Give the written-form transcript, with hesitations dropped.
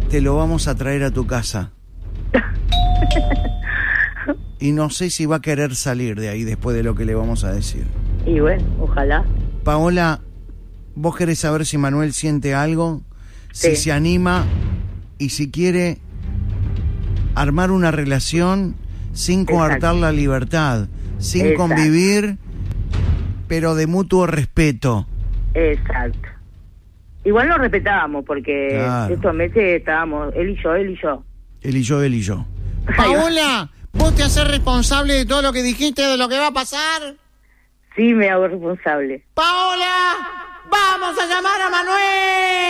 te lo vamos a traer a tu casa. Y no sé si va a querer salir de ahí después de lo que le vamos a decir. Y bueno, ojalá. Paola, ¿vos querés saber si Manuel siente algo? Sí. Si se anima y si quiere armar una relación sin coartar la libertad, sin convivir, pero de mutuo respeto. Exacto. Igual nos respetábamos porque claro, estos meses estábamos él y yo. Él y yo. Paola, ¿vos te haces responsable de todo lo que dijiste, de lo que va a pasar? Sí, me hago responsable. Paola, vamos a llamar a Manuel.